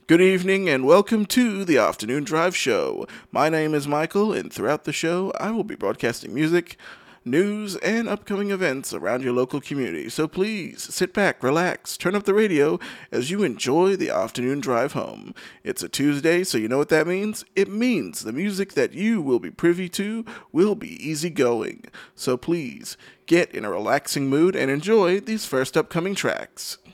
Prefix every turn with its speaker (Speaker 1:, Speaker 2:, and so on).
Speaker 1: Good evening and welcome to the Afternoon Drive Show. My name is Michael, and throughout the show, I will be broadcasting music, news, and upcoming events around your local community. So please sit back, relax, turn up the radio as you enjoy the afternoon drive home. It's a Tuesday, so you know what that means? It means the music that you will be privy to will be easygoing. So please get in a relaxing mood and enjoy these first upcoming tracks.